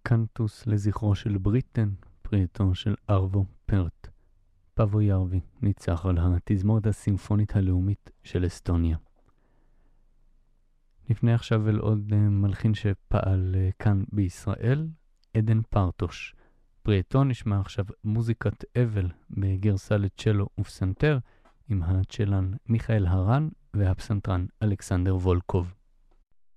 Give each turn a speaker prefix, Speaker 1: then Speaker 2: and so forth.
Speaker 1: קנטוס לזכרו של בריטן, פרי עטו של ארבו פרט. פאבו ירבי ניצח על התזמורת הסימפונית הלאומית של אסטוניה. נפנה עכשיו אל עוד מלחין שפעל כאן בישראל, עדן פרטוש. פרי עטו נשמע עכשיו מוזיקת אבל בגרסה לצ'לו ופסנתר, עם הצ'לן מיכאל הרן והפסנתרן אלכסנדר וולקוב.